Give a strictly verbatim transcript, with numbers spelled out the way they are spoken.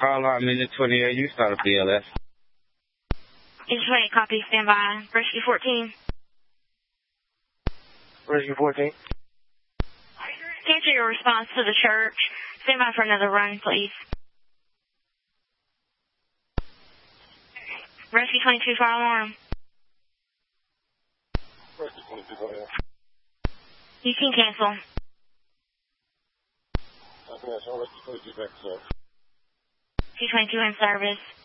Call out minute twenty-eight, you start a B L S. It's twenty, copy, stand by. Rescue fourteen. Rescue fourteen. Cancel your response to the church. Stand by for another run, please. Rescue twenty-two, fire alarm. Rescue twenty-two, go ahead. You can cancel. I can cancel. Rescue twenty-two, back to service. two twenty-two in service.